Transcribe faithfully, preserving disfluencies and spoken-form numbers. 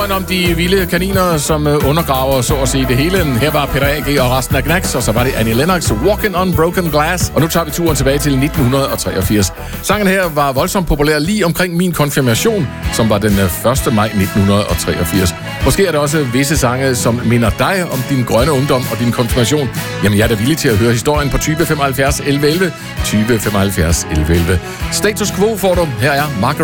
historien om de vilde kaniner, som undergraver så at sige det hele. Her var Peter A G og resten af Knacks, og så var det Annie Lennox, Walking on Broken Glass. Og nu tager vi turen tilbage til nitten treogfirs. Sangen her var voldsomt populær lige omkring min konfirmation, som var den første maj nitten treogfirs. Måske er der også visse sange, som minder dig om din grønne ungdom og din konfirmation. Jamen, jeg er da villig til at høre historien på tyve femoghalvfjerds elleve elleve. tyve femoghalvfjerds elleve elleve. Status Quo får du. Her er Margaret